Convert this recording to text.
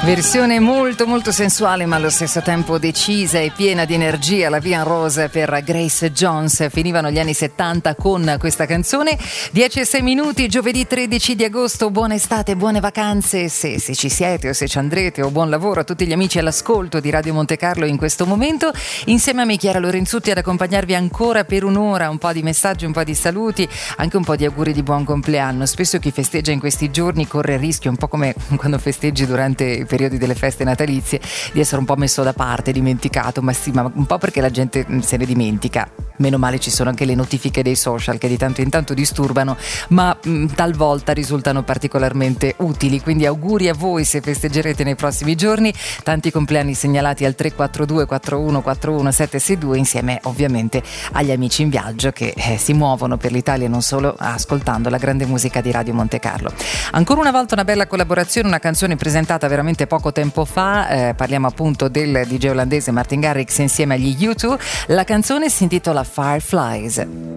Versione molto molto sensuale ma allo stesso tempo decisa e piena di energia, la Vian Rose per Grace Jones. Finivano gli anni 70 con questa canzone. 10:06, giovedì 13 di agosto. Buona estate, buone vacanze se ci siete o se ci andrete, o buon lavoro a tutti gli amici all'ascolto di Radio Monte Carlo in questo momento. Insieme a me Chiara Lorenzutti ad accompagnarvi ancora per un'ora, un po' di messaggi, un po' di saluti, anche un po' di auguri di buon compleanno. Spesso chi festeggia in questi giorni corre il rischio, un po' come quando festeggi durante i periodi delle feste natalizie, di essere un po' messo da parte, dimenticato, ma sì, ma un po' perché la gente se ne dimentica. Meno male ci sono anche le notifiche dei social che di tanto in tanto disturbano, ma talvolta risultano particolarmente utili. Quindi auguri a voi se festeggerete nei prossimi giorni. Tanti compleanni segnalati al 342 41 41 762, insieme ovviamente agli amici in viaggio che si muovono per l'Italia non solo ascoltando la grande musica di Radio Monte Carlo. Ancora una volta una bella collaborazione, una canzone presentata veramente poco tempo fa, parliamo appunto del DJ olandese Martin Garrix insieme agli U2. La canzone si intitola Fireflies.